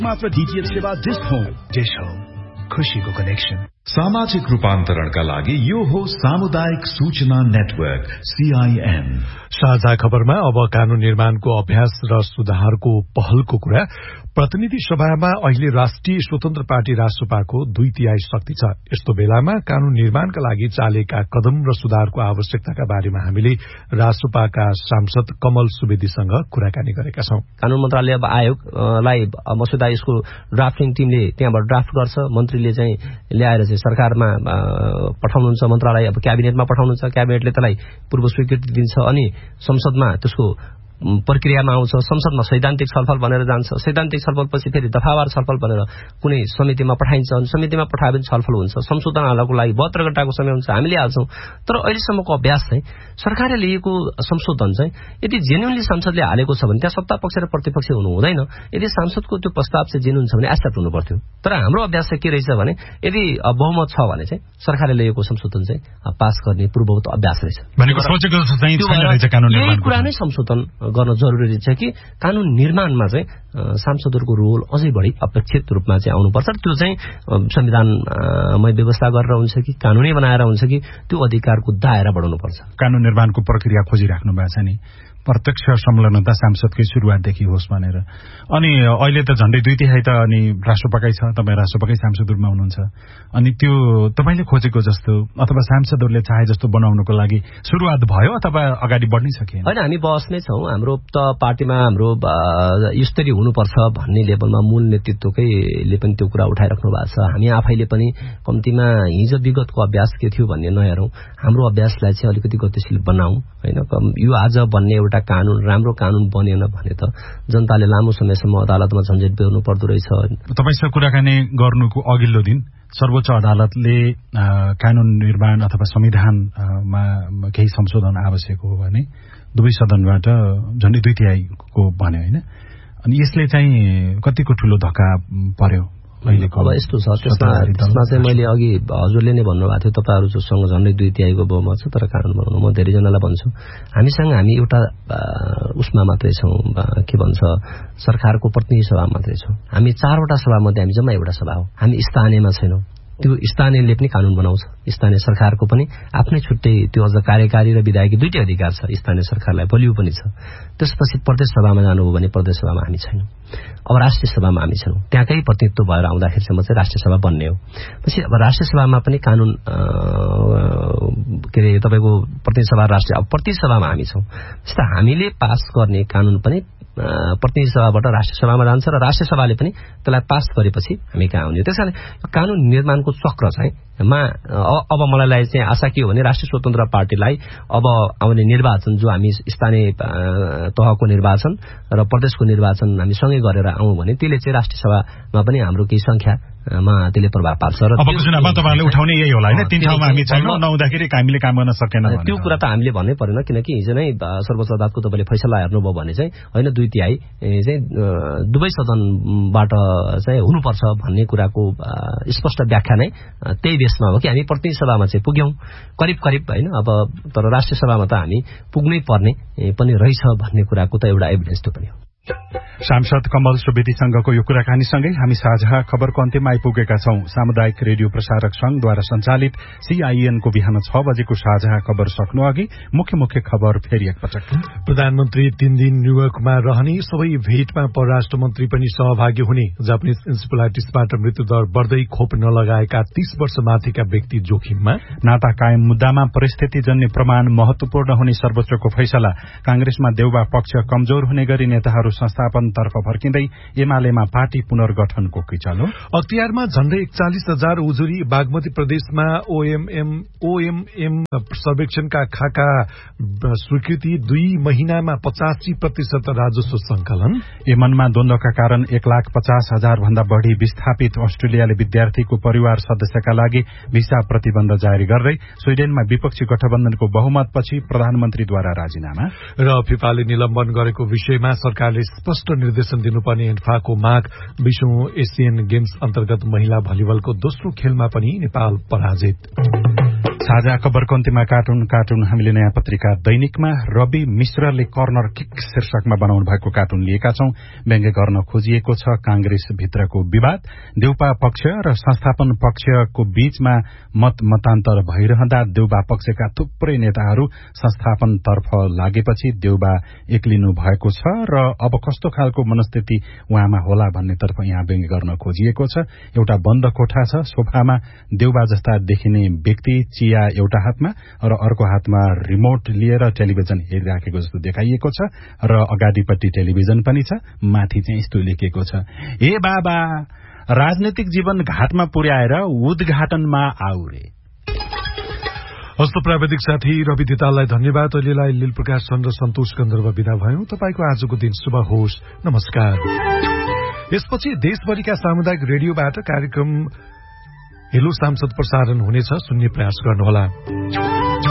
मात्र डीटीएच सेवा dish home खुशीको कनेक्सन। सामाजिक रूपान्तरणका लागि यो हो सामुदायिक सूचना नेटवर्क CIN। साझा खबरमा अब कानून निर्माणको अभ्यास र सुधारको पहलको कुरा। प्रतिनिधि सभामा अहिले राष्ट्रिय स्वतन्त्र पार्टी रासपाको 2/3 शक्ति छ। यस्तो बेलामा कानून निर्माणका लागि चालेका कदम र सुधारको आवश्यकताका बारेमा हामीले रासपाका सांसद कमल सुवेदीसँग कुराकानी गरेका छौं। कानून मन्त्रालय आयोगलाई मसौदा यसको ड्राफ्टिङ टिमले त्यहाँबाट ड्राफ्ट गर्छ, मन्त्रीले चाहिँ ल्याएर चाहिँ सरकारमा पठाउनुहुन्छ, मन्त्रालय अब क्याबिनेटमा पठाउनुहुन्छ, क्याबिनेटले त्यसलाई पूर्व स्वीकृति दिन्छ अनि संसदमा त्यसको प्रक्रियामा आउँछ, संसदमा सैद्धान्तिक छलफल भनेर जान्छ, सैद्धान्तिक छलफलपछि फेरि दफावार छलफल भनेर कुनै समितिमा पठाइन्छ अनि समितिमा पठाए पनि छलफल हुन्छ, संशोधन हाल्नको लागि 72 घण्टाको समय हुन्छ, हामीले हाल्छौं। तर अहिलेसम्मको अभ्यास चाहिँ सरकारले लिएको संशोधन चाहिँ यदि जेन्युनली संसदले हालेको छ भने त्यहाँ सत्ता पक्ष र प्रतिपक्ष हुनु हुँदैन। यदि सांसदको त्यो प्रस्ताव चाहिँ जेन्युन छ भने एक्सेप्ट हुनु पर्थ्यो। तर हाम्रो अभ्यास चाहिँ के रहेछ भने यदि बहुमत छ भने चाहिँ सरकारले लिएको संशोधन चाहिँ पास गर्ने पूर्ववत अभ्यास रहेछ। भनेको सोचेको चाहिँ छैन रहेछ कानून निर्माण। यही कुरा नै संशोधन गर्न जरुरी छ कि कानून निर्माणमा चाहिँ सांसदहरूको रोल अझै बढी अपेक्षित रूपमा चाहिँ आउनुपर्छ। त्यो चाहिँ संविधानमै व्यवस्था गरेर हुन्छ कि कानूनै बनाएर हुन्छ कि त्यो अधिकारको दायरा बढाउनु पर्छ। कानून निर्माणको प्रक्रिया खोजिराख्नु भएको छ नि, प्रत्यक्ष संलग्नता सांसदकै सुरुवातदेखि होस् भनेर। अनि अहिले त झण्डै 2/3 त अनि राष्ट्रपतिकै छ, तपाईँ राष्ट्रपतिकै सांसद रूपमा हुनुहुन्छ। अनि त्यो तपाईले खोजेको जस्तो अथवा सांसदहरूले चाहे जस्तो बनाउनको लागि सुरुवात भयो अथवा अगाडि बढ्नै सकिएन? हैन, हामी बहस नै छौं। हाम्रो त पार्टीमा हाम्रो यसरी हुनुपर्छ भन्ने लेभलमा मूल नेतृत्वकैले पनि त्यो कुरा उठाइराख्नु भएको छ। हामी आफैले पनि कम्तीमा हिजो विगतको अभ्यास के थियो भन्ने नहेरौं, हाम्रो अभ्यासलाई चाहिँ अलिकति गतिशील बनाऊ हैन। यो आज बन्ने एउटा कानून राम्रो कानून बनेन भने त जनताले लामो समयसम्म अदालतमा झन्झट बेहोर्नु पर्दो रहेछ। तपाईसँग कुराकानी गर्नुको अघिल्लो दिन सर्वोच्च अदालतले कानून निर्माण अथवा संविधानमा केही संशोधन आवश्यक हो भने दुवै सदनबाट झन्डै 2/3 को भन्यो हैन। अनि यसले चाहिँ कतिको ठूलो धक्का पर्यो अहिलेको? अब यस्तो छ, त्यसमा चाहिँ मैले अघि हजुरले नै भन्नुभएको थियो तपाईँहरू जोसँग झन्डै 2/3 को बहुमत छ तर कानून बनाउनु। म धेरैजनालाई भन्छु हामी एउटा उसमा मात्रै छौं, के भन्छ सरकारको प्रतिनिधि सभा मात्रै छौं। हामी 4वटा सभा मध्ये हामी जम्मा एउटा सभा हो। हामी स्थानीयमा छैनौं। त्यो स्थानीयले पनि कानून बनाउँछ। स्थानीय सरकारको पनि आफ्नै छुट्टै त्यो अझ कार्यकारी र विधायकी दुईटै अधिकार छ स्थानीय सरकारलाई, बलियो पनि छ। त्यसपछि प्रदेश सभामा जानुभयो भने प्रदेश सभामा हामी छैनौं। अब राष्ट्रिय सभामा हामी छौं। त्यहाँकै प्रतिनिधित्व भएर आउँदाखेरिसम्म चाहिँ राष्ट्रिय सभा बन्ने हो। पछि अब राष्ट्रिय सभामा पनि कानून के अरे तपाईको प्रतिनिधि सभा राष्ट्रिय, अब प्रतिनिधि सभामा हामी छौं। त्यस्तो हामीले पास गर्ने कानून पनि प्रतिनिधि सभाबाट राष्ट्रिय सभामा जान्छ र राष्ट्रिय सभाले पनि त्यसलाई पास गरेपछि हामी कहाँ आउने। त्यसैले कानून निर्माणको चक्र चाहिँ अब मलाई चाहिँ आशा के हो भने राष्ट्रिय स्वतन्त्र पार्टीलाई अब आउने निर्वाचन जो हामी स्थानीय तहको निर्वाचन र प्रदेशको निर्वाचन हामी सँगै गरेर आउँ भने त्यसले चाहिँ राष्ट्रिय सभामा पनि हाम्रो केही संख्यामा त्यसले प्रभाव पार्छ। र अबको चुनावमा तपाईहरुले उठाउने यही होला हैन, 3 ठाउँमा हामी छैनौं, नहुँदाखेरि हामीले काम गर्न सकेन भने त्यो कुरा त हामीले भन्नै परेन, किनकि हिजो नै सर्वोच्च अदालतको तपाईले फैसला हेर्नुभयो भने चाहिँ हैन 2/3 चाहिँ दुवै सदनबाट चाहिँ हुनुपर्छ भन्ने कुराको स्पष्ट व्याख्या नै त्यही बेसमा हो कि हामी प्रतिनिधि सभामा चाहिँ पुग्यौं करिब हैन। अब तर राष्ट्रिय सभामा त हामी पुग्नै पर्ने पनि रहेछ भन्ने कुराको त एउटा एभिडेन्स त्यो पनि हो। सांसद कमल सुवेदीसँगको यो कुराकानीसँगै हामी साझा खबरको अन्त्यमा आइपुगेका छौं। सामुदायिक रेडियो प्रसारक संघद्वारा सञ्चालित CIN को बिहान 6 बजेको साझा खबर सक्नु अघि मुख्य खबर फेरि एकपटक। प्रधानमन्त्री 3 दिन न्यूयोर्कमा रहने, सबै भेटमा परराष्ट्र मन्त्री पनि सहभागी हुने। जापानिज इन्सेफेलाइटिसबाट मृत्युदर बढ्दै खोप नलगाएका 30 वर्ष माथिका व्यक्ति जोखिममा। नाता कायम मुद्दामा परिस्थितिजन्य प्रमाण महत्वपूर्ण हुने सर्वोच्चको फैसला। कांग्रेसमा देउबा पक्ष कमजोर हुने गरी नेताहरू संस्थापनतर्फ फर्किँदै एमालेमा पार्टी पुनर्गठनको किचलो। अख्तियारमा झण्डै 41,000 उजुरी। बागमती प्रदेशमा OMM सर्वेक्षणका खाका स्वीकृति। 2 महिनामा 85% राजस्व संकलन। यमनमा द्वन्द्वका कारण 1,50,000 भन्दा बढ़ी विस्थापित अस्ट्रेलियाले विद्यार्थीको परिवार सदस्यका लागि भिसा प्रतिबन्ध जारी गर्दै। स्वीडेनमा विपक्षी गठबन्धनको बहुमतपछि प्रधानमन्त्रीद्वारा राजीनामा। र फिफाले निलम्बन गरेको विषयमा सरकारले स्पष्ट निर्देशन दिनुपर्ने एन्फाको माग। 20औं एशियन गेम्स अन्तर्गत महिला भलिबलको दोस्रो खेलमा पनि नेपाल पराजित। साझा खबरको अन्त्यमा कार्टुन हामीले नयाँ पत्रिका दैनिकमा रवि मिश्रले कर्नर किक शीर्षकमा बनाउनु भएको कार्टुन लिएका छौं। व्यङ्ग्य गर्न खोजिएको छ कांग्रेस भित्रको विवाद, देउपा पक्ष र संस्थापन पक्षको बीचमा मतान्तर भइरहँदा देउबा पक्षका थुप्रै नेताहरू संस्थापनतर्फ लागेपछि देउबा एक्लिनु भएको छ र अब कस्तो खालको मनस्थिति उहाँमा होला भन्नेतर्फ यहाँ व्यङ्ग्य गर्न खोजिएको छ। एउटा बन्द कोठा छ, सोफामा देउबा जस्ता देखिने व्यक्ति, चिया एउटा हातमा र अर्को हातमा रिमोट लिएर टेलिभिजन हेरिराखेको जस्तो देखाइएको छ र अगाडिपट्टि टेलिभिजन पनि छ। माथि चाहिँ यस्तो लेखिएको छ, हे बाबा राजनीतिक जीवन घाटमा पुर्याएर उद्घाटनमा आऊ रे। हस्त प्राविधिक साथी रवि दिताललाई धन्यवाद। अहिलेलाई लील प्रकाश चन्द्र सन्तोष गन्धर्व विदा भयौं। तपाईको आजको दिन शुभ होस्। नमस्कार। यसपछि देशभरिका सामुदायिक रेडियोबाट कार्यक्रम हेलो सांसद प्रसारण हुनेछ, सुन्ने प्रयास गर्नुहोला।